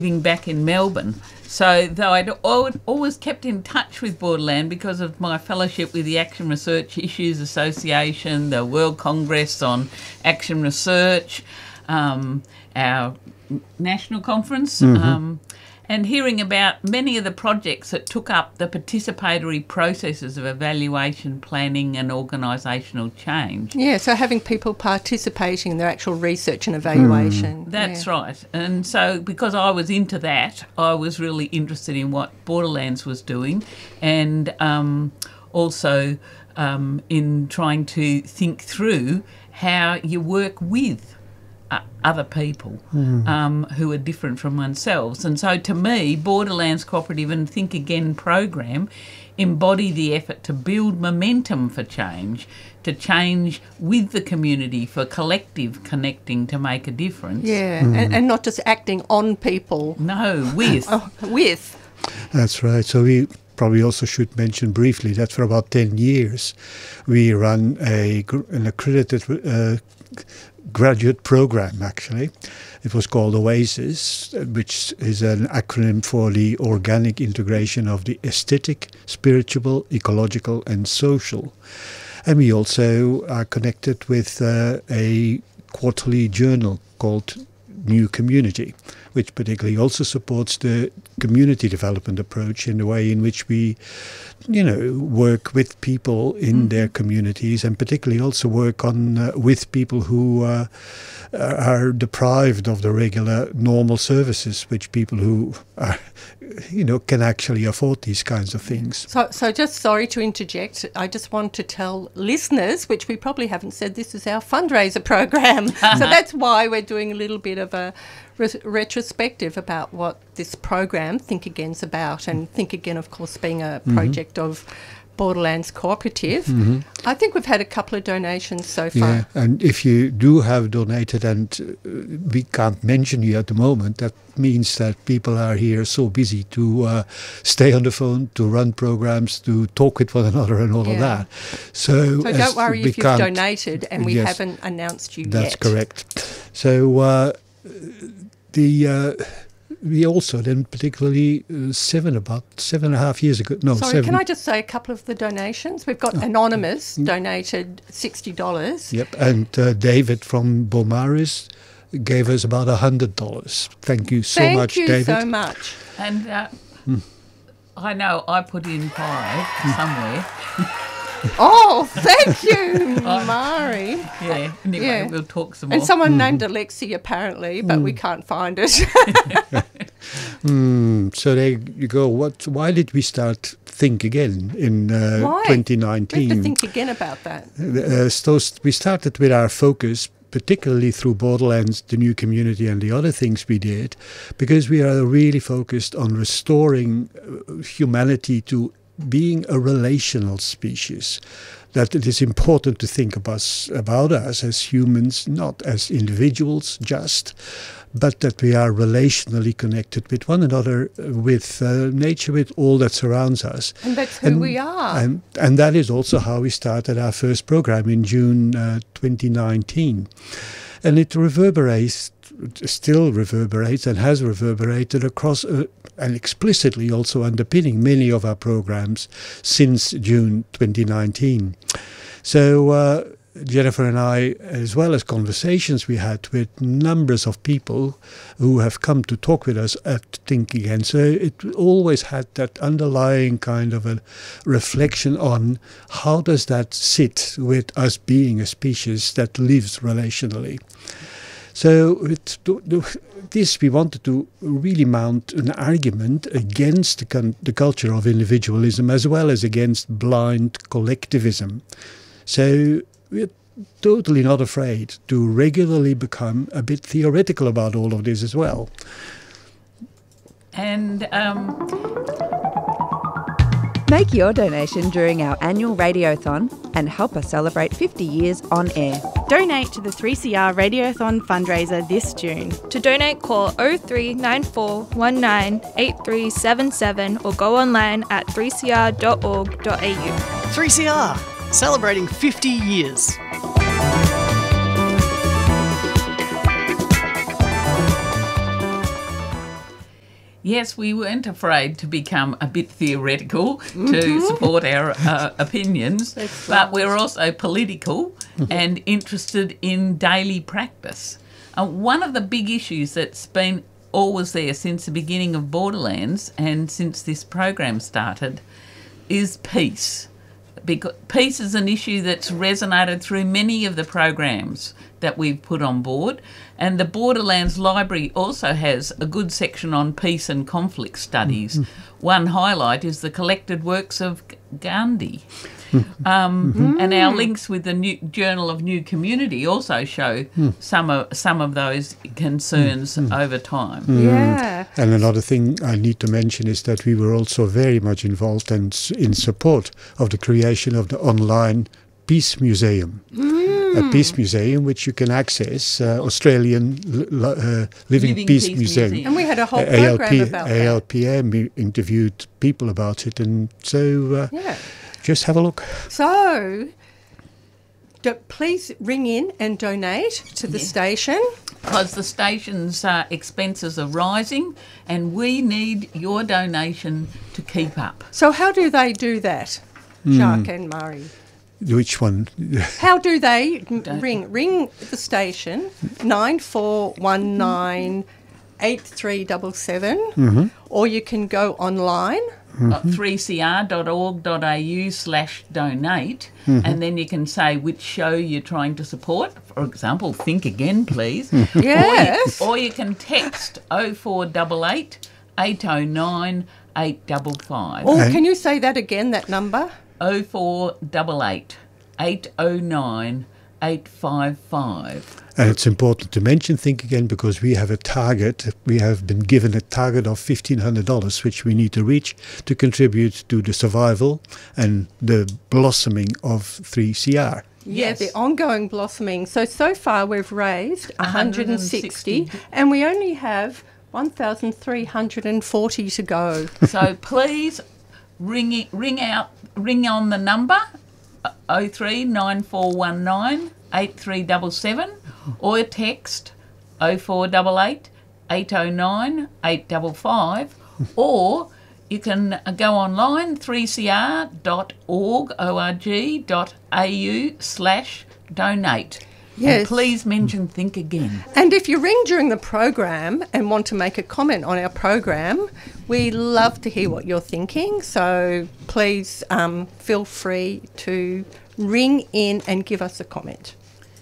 living back in Melbourne. So though I'd always kept in touch with Borderland because of my fellowship with the Action Research Issues Association, the World Congress on Action Research, our national conference, and hearing about many of the projects that took up the participatory processes of evaluation, planning and organisational change. Yeah, so having people participating in their actual research and evaluation. That's right. And so because I was into that, I was really interested in what Borderlands was doing, and also in trying to think through how you work with other people who are different from oneself. And so to me, Borderlands Cooperative and Think Again program embody the effort to build momentum for change, to change with the community, for collective connecting to make a difference. Yeah, and not just acting on people. No, with. With. That's right. So we probably also should mention briefly that for about 10 years we run an accredited graduate program, actually. It was called OASIS, which is an acronym for the Organic Integration of the Aesthetic, Spiritual, Ecological and Social. And we also are connected with a quarterly journal called New Community, which particularly also supports the community development approach in the way in which we, work with people in their communities, and particularly also work on with people who are deprived of the regular normal services, which people who are, can actually afford these kinds of things. So just sorry to interject. I just want to tell listeners, which we probably haven't said, this is our fundraiser program. So that's why we're doing a little bit of a retrospective about what this program Think Again's about, and Think Again, of course, being a project of Borderlands Cooperative. I think we've had a couple of donations so far. Yeah, and if you do have donated and we can't mention you at the moment, that means that people are here so busy to stay on the phone, to run programs, to talk with one another and all of that. So don't worry if you've donated and we haven't announced you yet. That's correct. So we also then particularly about 7.5 years ago. No, sorry, 7. Can I just say a couple of the donations? We've got Anonymous donated $60. Yep, and David from Beaumaris gave us about $100. Thank you so much, David. Thank you so much. And I know I put in 5 somewhere. Oh, thank you, Mari. Yeah, anyway, we'll talk some more. And someone named Alexi, apparently, but we can't find it. So there you go. Why did we start Think Again in 2019? We have to think again about that. So we started with our focus, particularly through Borderlands, the New Community and the other things we did, because we are really focused on restoring humanity to being a relational species, that it is important to think about us as humans, not as individuals just, but that we are relationally connected with one another, with nature, with all that surrounds us. And that's who we are. And that is also how we started our first program in June 2019. And it still reverberates and has reverberated across and explicitly also underpinning many of our programs since June 2019. So Jennifer and I, as well as conversations we had with numbers of people who have come to talk with us at Think Again. So it always had that underlying kind of a reflection on how does that sit with us being a species that lives relationally. So this we wanted to really mount an argument against the culture of individualism as well as against blind collectivism. So we're totally not afraid to regularly become a bit theoretical about all of this as well. And make your donation during our annual Radiothon and help us celebrate 50 years on air. Donate to the 3CR Radiothon fundraiser this June. To donate, call 0394 19 8377 or go online at 3cr.org.au. 3CR, celebrating 50 years. Yes, we weren't afraid to become a bit theoretical to support our opinions, but we're also political and interested in daily practice. One of the big issues that's been always there since the beginning of Borderlands and since this program started is peace. Because peace is an issue that's resonated through many of the programs that we've put on board, and the Borderlands Library also has a good section on peace and conflict studies. One highlight is the collected works of Gandhi. And our links with the New Journal of New Community also show some of those concerns over time. Yeah. And another thing I need to mention is that we were also very much involved and in support of the creation of the online Peace Museum. A Peace Museum which you can access, Australian Living Peace Museum. And we had a whole program about that. ALPM interviewed people about it, and so just have a look. So, please ring in and donate to the station. Because the station's expenses are rising and we need your donation to keep up. So how do they do that, Jacques and Murray? Which one? How do they ring the station 9419 8377 or you can go online 3cr.org.au/donate and then you can say which show you're trying to support. For example, Think Again, please. Yes. Or you can text 0488 809 855. Or can you say that again, that number? 0488 809 855. And it's important to mention Think Again because we have a target. We have been given a target of $1,500 which we need to reach to contribute to the survival and the blossoming of 3CR. Yeah, the ongoing blossoming. So far we've raised 160 and we only have 1,340 to go. So please ring on the number 039419 8377 or text 0488 809 855 or you can go online 3cr.org.au/donate. Yes. And please mention Think Again. And if you ring during the program and want to make a comment on our program, we love to hear what you're thinking. So please feel free to ring in and give us a comment.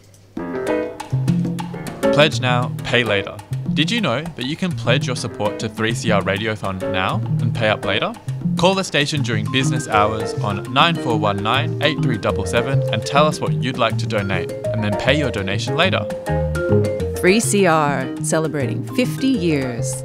Pledge now, pay later. Did you know that you can pledge your support to 3CR Radiothon now and pay up later? Call the station during business hours on 9419 8377 and tell us what you'd like to donate and then pay your donation later. 3CR, celebrating 50 years.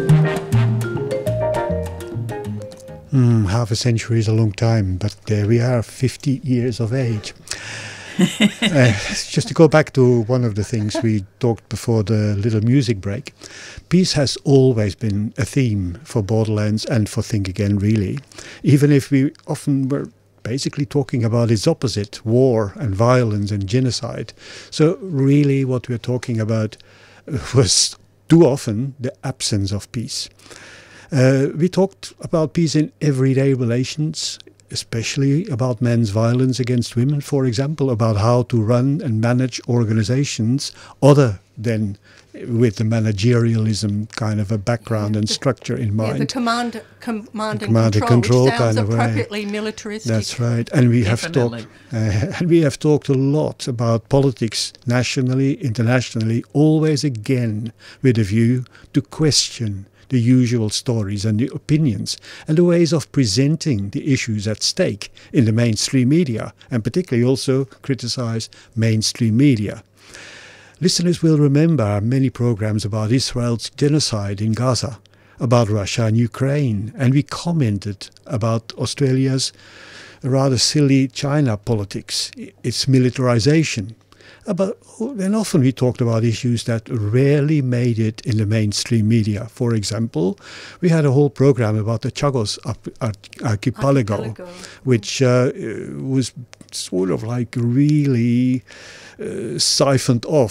Half a century is a long time, but there we are, 50 years of age. Just to go back to one of the things we talked before the little music break, peace has always been a theme for Borderlands and for Think Again, really, even if we often were basically talking about its opposite, war and violence and genocide. So really what we're talking about was too often the absence of peace. We talked about peace in everyday relations, especially about men's violence against women, for example, about how to run and manage organizations other than with the managerialism kind of a background and structure in mind. Yeah, the command and control which sounds kind of appropriately way. militaristic. That's right. And we have talked a lot about politics nationally, internationally, always again with a view to question the usual stories and the opinions and the ways of presenting the issues at stake in the mainstream media, and particularly also criticize mainstream media. Listeners will remember many programs about Israel's genocide in Gaza, about Russia and Ukraine, and we commented about Australia's rather silly China politics, its militarization. And often we talked about issues that rarely made it in the mainstream media. For example, we had a whole program about the Chagos archipelago, which was sort of like really siphoned off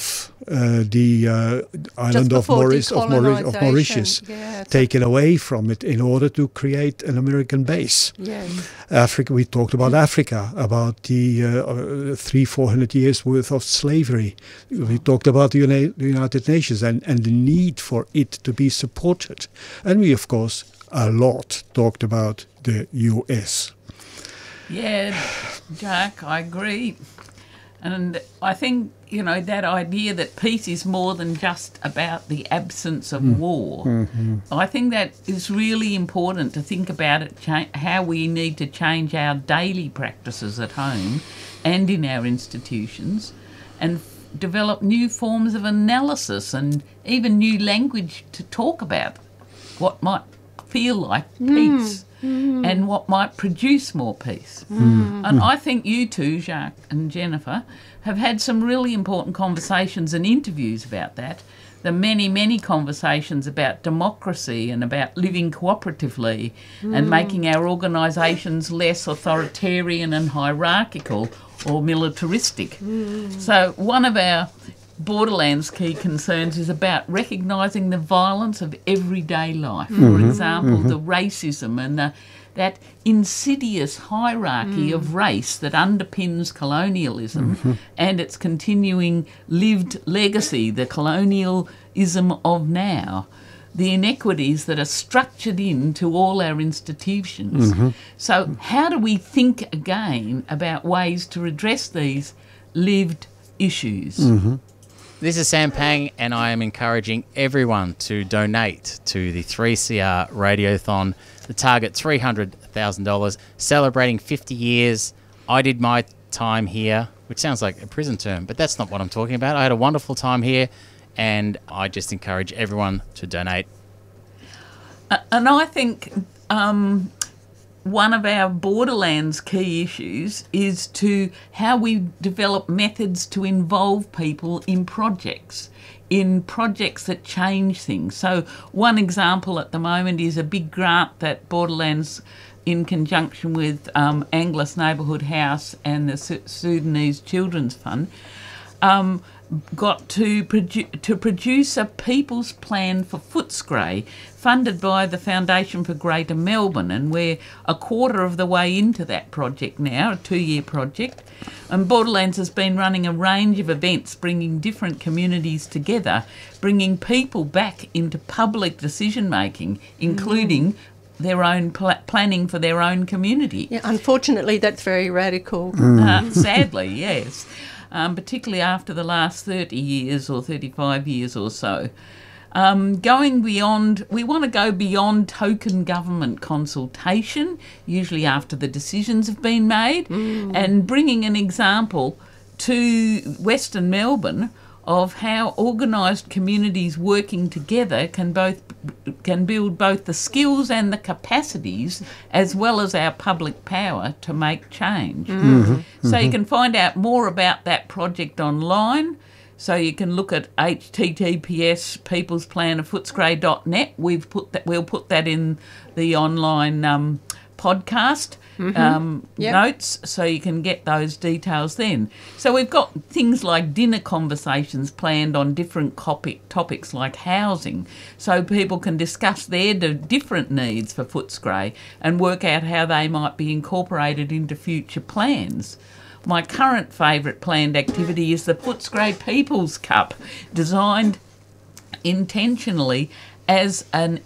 the island of Mauritius, taken away from it in order to create an American base. Yes. Africa, we talked about Africa, about the 300-400 years worth of slavery. We talked about the United Nations and the need for it to be supported. And we, of course, a lot talked about the US. Yeah, Jack, I agree. And I think, you know, that idea that peace is more than just about the absence of war. Mm-hmm. I think that is really important to think about it, how we need to change our daily practices at home and in our institutions, and develop new forms of analysis and even new language to talk about what might feel like peace. And what might produce more peace. And I think you two, Jacques and Jennifer, have had some really important conversations and interviews about that. The many, many conversations about democracy and about living cooperatively and making our organisations less authoritarian and hierarchical or militaristic. So one of our Borderlands' key concerns is about recognising the violence of everyday life. For example, the racism and that insidious hierarchy of race that underpins colonialism and its continuing lived legacy, the colonialism of now, the inequities that are structured into all our institutions. So how do we think again about ways to address these lived issues? This is Sam Pang, and I am encouraging everyone to donate to the 3CR Radiothon. The target $300,000, celebrating 50 years. I did my time here, which sounds like a prison term, but that's not what I'm talking about. I had a wonderful time here, and I just encourage everyone to donate. And I think one of our Borderlands key issues is to how we develop methods to involve people in projects that change things. So one example at the moment is a big grant that Borderlands, in conjunction with Angelus Neighbourhood House and the Sudanese Children's Fund, got to produce a people's plan for Footscray, funded by the Foundation for Greater Melbourne, and we're a quarter of the way into that project now, a 2-year project. And Borderlands has been running a range of events bringing different communities together, bringing people back into public decision making, including their own planning for their own community. Yeah, unfortunately, that's very radical. Sadly, yes. Particularly after the last 30 years or 35 years or so. Going beyond, we want to go beyond token government consultation, usually after the decisions have been made, and bringing an example to Western Melbourne of how organised communities working together can build both the skills and the capacities, as well as our public power, to make change. So you can find out more about that project online. So you can look at https peoplesplanofootscray.net. We'll put that in the online podcast notes, so you can get those details then. So we've got things like dinner conversations planned on different topics like housing, so people can discuss their different needs for Footscray and work out how they might be incorporated into future plans. My current favourite planned activity is the Footscray People's Cup, designed intentionally as a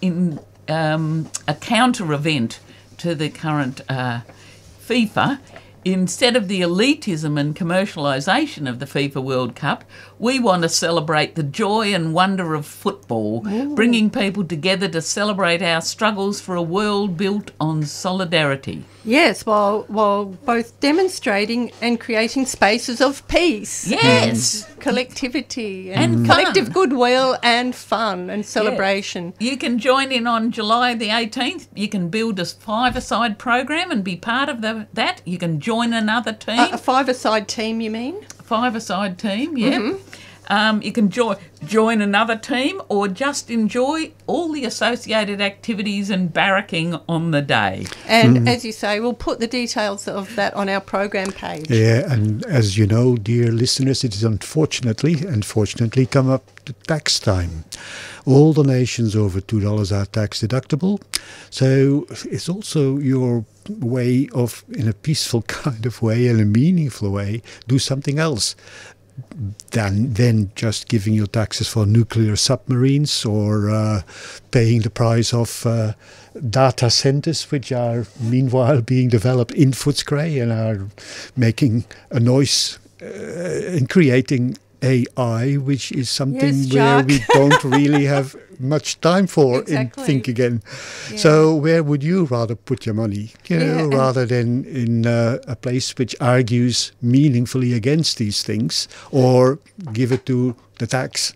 counter event to the current FIFA. Instead of the elitism and commercialisation of the FIFA World Cup, we want to celebrate the joy and wonder of football, bringing people together to celebrate our struggles for a world built on solidarity. Yes, while both demonstrating and creating spaces of peace. Yes. And collectivity and collective goodwill and fun and celebration. Yeah. You can join in on July the 18th. You can build a five-a-side program and be part of that. You can join another team. A five-a-side team, you mean? Five-a-side team, yeah. You can join another team or just enjoy all the associated activities and barracking on the day. And as you say, we'll put the details of that on our program page. Yeah, and as you know, dear listeners, it is unfortunately come up to tax time. All donations over $2 are tax deductible. So it's also your way of, in a peaceful kind of way and a meaningful way, do something else than just giving your taxes for nuclear submarines or paying the price of data centers, which are meanwhile being developed in Footscray and are making a noise and creating AI, which is something where we don't really have much time for in Think Again. Yeah. So where would you rather put your money, rather than in a place which argues meaningfully against these things, or give it to the tax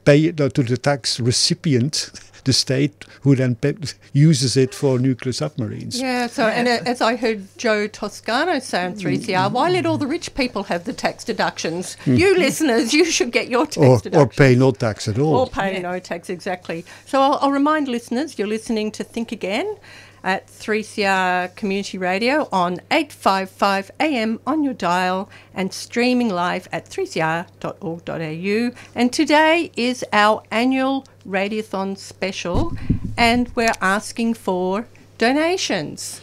recipient, the state, who then uses it for nuclear submarines. Yeah, so and as I heard Joe Toscano say on 3CR, why let all the rich people have the tax deductions? You listeners, you should get your tax deductions. Or pay no tax at all. Or pay no tax, exactly. So I'll remind listeners, you're listening to Think Again at 3CR Community Radio on 855 AM on your dial and streaming live at 3cr.org.au. And today is our annual Radiothon special, and we're asking for donations.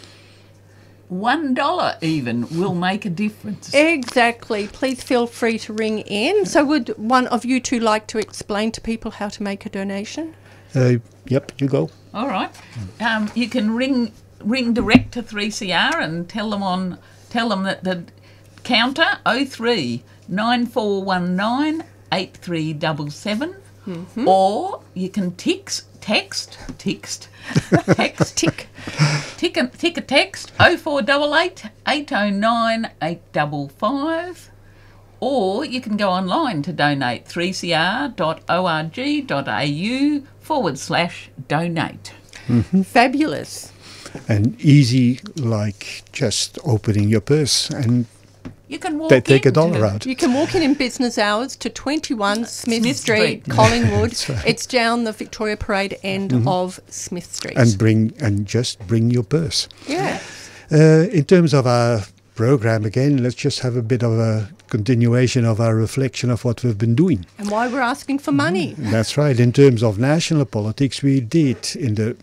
$1 even will make a difference. Exactly. Please feel free to ring in. So would one of you two like to explain to people how to make a donation? Yep, you go. All right. You can ring direct to 3CR and tell them that the counter 03 9419 8377, or you can text a text 0488 809 855. Or you can go online to donate, 3cr.org.au/donate. Fabulous. And easy, like just opening your purse and you can walk take $1 out. You can walk in business hours to 21 Smith Street, Collingwood. Right. It's down the Victoria Parade end of Smith Street. And just bring your purse. Yeah. In terms of our program again, let's just have a bit of a continuation of our reflection of what we've been doing. And why we're asking for money. That's right. In terms of national politics, we did in the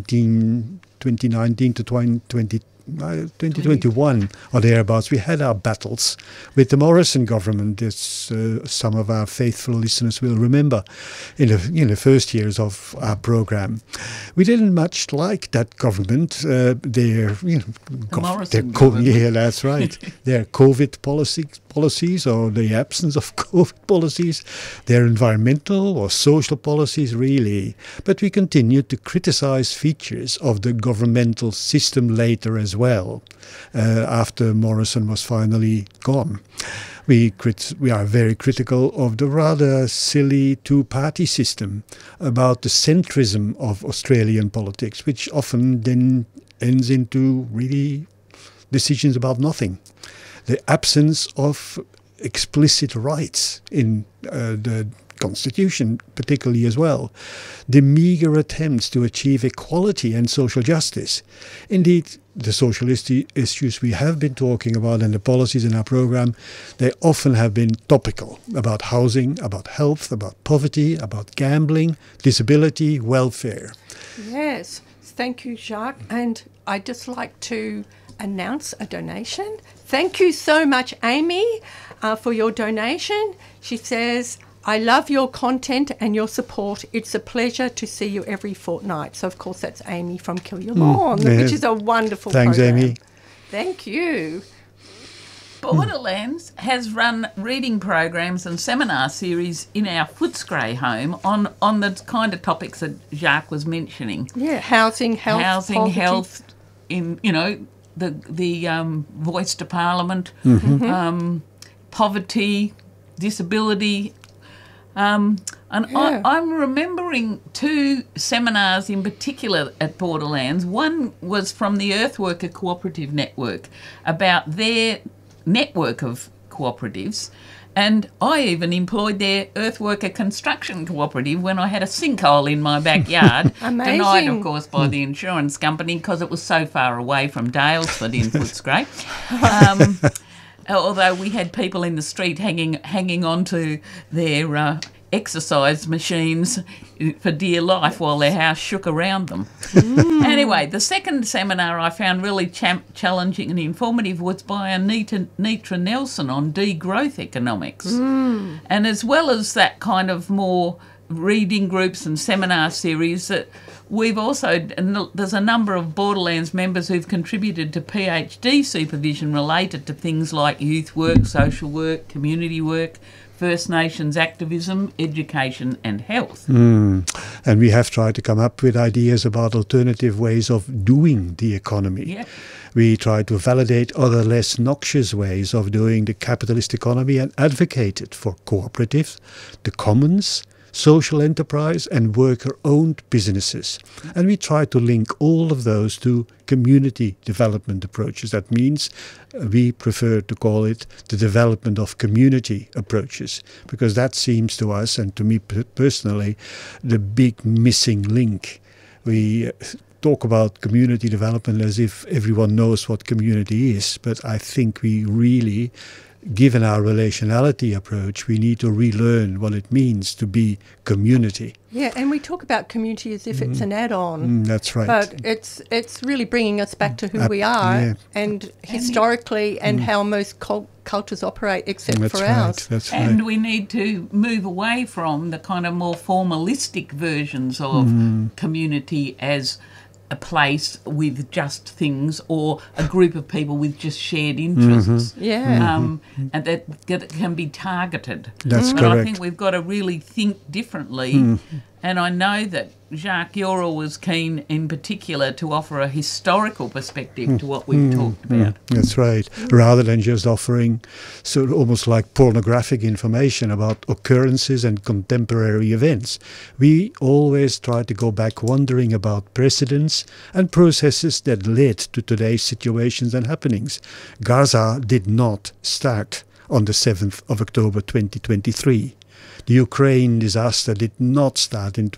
2019 to 2021 or thereabouts, we had our battles with the Morrison government, as some of our faithful listeners will remember, in the first years of our program. We didn't much like that government. Their that's right. Their COVID policies or the absence of COVID policies, their environmental or social policies, really. But we continued to criticize features of the governmental system later as well, after Morrison was finally gone. We are very critical of the rather silly two-party system, about the centrism of Australian politics, which often then ends into really decisions about nothing. The absence of explicit rights in the Constitution particularly as well. The meagre attempts to achieve equality and social justice. Indeed, the socialist issues we have been talking about and the policies in our program, they often have been topical, about housing, about health, about poverty, about gambling, disability, welfare. Yes, thank you, Jacques. And I'd just like to announce a donation. Thank you so much, Amy, for your donation. She says, I love your content and your support. It's a pleasure to see you every fortnight. So, of course, that's Amy from Killialawn, which is a wonderful Thanks, program. Amy. Thank you. Borderlands has run reading programs and seminar series in our Footscray home on the kind of topics that Jacques was mentioning. Yeah, housing, health, poverty. Health, in the voice to Parliament, poverty, disability. I'm remembering two seminars in particular at Borderlands. One was from the Earthworker Cooperative Network about their network of cooperatives, And I even employed their earthworker construction cooperative when I had a sinkhole in my backyard. Amazing. Denied, of course, by the insurance company because it was so far away from Dalesford in Footscray. Although we had people in the street hanging on to their exercise machines for dear life while their house shook around them. Anyway, the second seminar I found really challenging and informative was by Anita Nelson on degrowth economics. And as well as that kind of more reading groups and seminar series, that we've also, there's a number of Borderlands members who've contributed to PhD supervision related to things like youth work, social work, community work, First Nations activism, education and health. And we have tried to come up with ideas about alternative ways of doing the economy. Yeah. We try to validate other less noxious ways of doing the capitalist economy and advocated for cooperatives, the commons, social enterprise and worker-owned businesses. And we try to link all of those to community development approaches. That means we prefer to call it the development of community approaches, because that seems to us, and to me personally, the big missing link. We talk about community development as if everyone knows what community is, but I think we really, given our relationality approach, we need to relearn what it means to be community. Yeah, and we talk about community as if it's an add-on. That's right. But it's really bringing us back to who we are and historically and how most cultures operate, except for ours. That's right. And we need to move away from the kind of more formalistic versions of community as a place with just things or a group of people with just shared interests. And that can be targeted. That's but correct. I think we've got to really think differently. And I know that Jacques, you're always keen in particular to offer a historical perspective to what we've talked about. That's right. Rather than just offering sort of almost like pornographic information about occurrences and contemporary events, we always try to go back wondering about precedents and processes that led to today's situations and happenings. Gaza did not start on the 7th of October 2023. The Ukraine disaster did not start in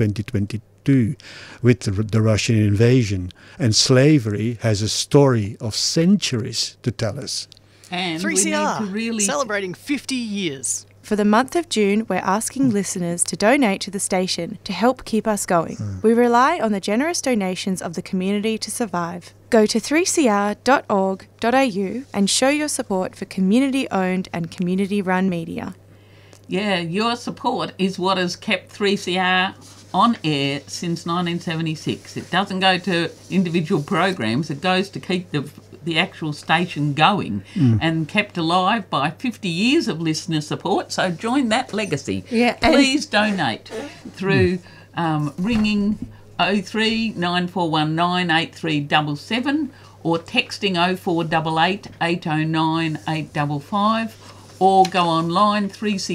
2022 with the Russian invasion, and slavery has a story of centuries to tell us. And 3CR, we need to really celebrating 50 years. For the month of June, we're asking listeners to donate to the station to help keep us going. We rely on the generous donations of the community to survive. Go to 3cr.org.au and show your support for community-owned and community-run media. Yeah, your support is what has kept 3CR on air since 1976. It doesn't go to individual programs, it goes to keep the actual station going and kept alive by 50 years of listener support. So join that legacy. Yeah, please donate through ringing 03 9419 8377 or texting 0488 809 855. Or go online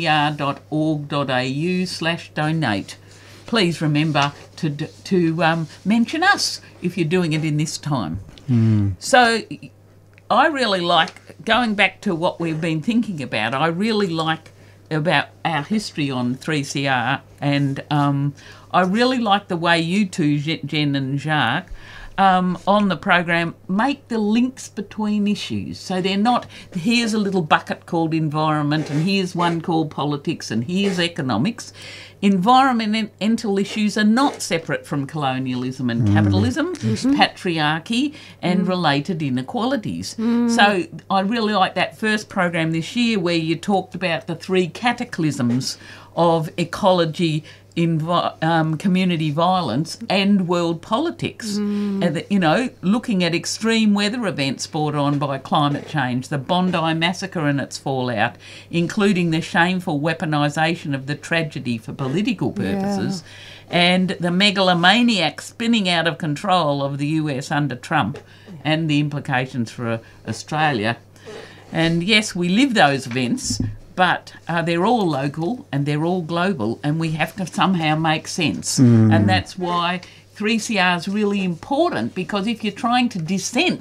3cr.org.au/donate. Please remember to mention us if you're doing it in this time. So I really like, going back to what we've been thinking about, I really like about our history on 3CR, and I really like the way you two, Jen and Jacques, on the program, make the links between issues. So they're not, here's a little bucket called environment and here's one called politics and here's economics. Environmental issues are not separate from colonialism and capitalism, patriarchy and related inequalities. So I really like that first program this year where you talked about the three cataclysms of ecology, community violence and world politics. And, you know, looking at extreme weather events brought on by climate change, the Bondi massacre and its fallout, including the shameful weaponisation of the tragedy for political purposes, and the megalomaniac spinning out of control of the US under Trump and the implications for Australia. And yes, we live those events, but they're all local and they're all global, and we have to somehow make sense. And that's why 3CR is really important, because if you're trying to dissent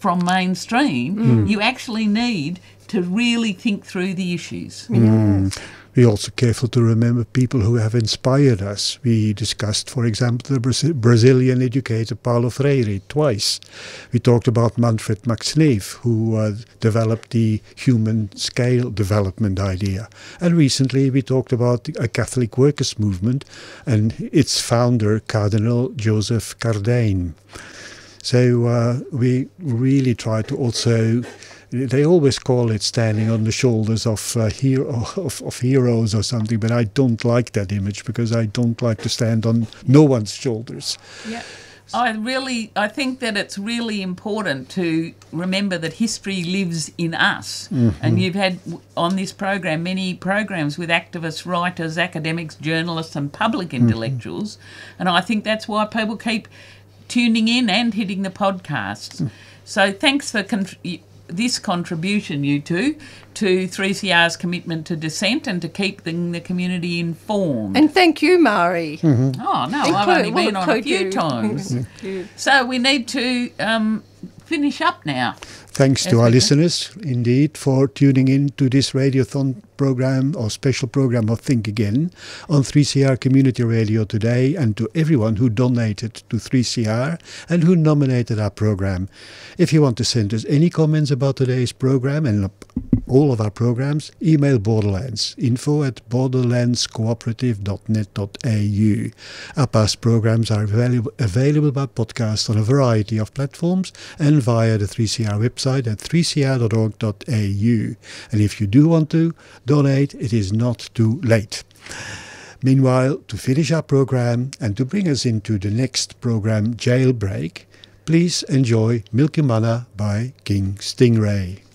from mainstream, you actually need to really think through the issues. We're also careful to remember people who have inspired us. We discussed, for example, the Brazilian educator Paulo Freire twice. We talked about Manfred Max Neef, who developed the human scale development idea. And recently we talked about a Catholic workers' movement and its founder, Cardinal Joseph Cardijn. So we really try to also... They always call it standing on the shoulders of heroes or something, but I don't like that image because I don't like to stand on no one's shoulders. Yeah. I think that it's really important to remember that history lives in us. And you've had on this program many programs with activists, writers, academics, journalists and public intellectuals. And I think that's why people keep tuning in and hitting the podcasts. So thanks for this contribution, you two, to 3CR's commitment to dissent and to keeping the community informed. And thank you, Mari. Oh, no, I've only been on a few times. So we need to finish up now. Thanks to our listeners, indeed, for tuning in to this Radiothon program or special program of Think Again on 3CR Community Radio today, and to everyone who donated to 3CR and who nominated our program. If you want to send us any comments about today's program and all of our programs, email Borderlands, info@borderlandscooperative.net.au. Our past programs are available by podcast on a variety of platforms and via the 3CR website at 3cr.org.au. And if you do want to donate, it is not too late. Meanwhile, to finish our program and to bring us into the next program, Jailbreak, please enjoy Milky Mana by King Stingray.